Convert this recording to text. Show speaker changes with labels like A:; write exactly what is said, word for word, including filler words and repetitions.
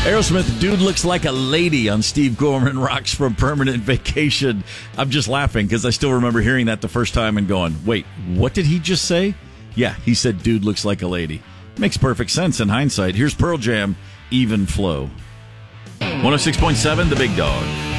A: Aerosmith, Dude Looks Like a Lady on Steve Gorman Rocks from Permanent Vacation. I'm just laughing because I still remember hearing that the first time and going, wait, what did he just say? Yeah, he said Dude Looks Like a Lady. Makes perfect sense in hindsight. Here's Pearl Jam, Even Flow. one oh six point seven, The Big Dog.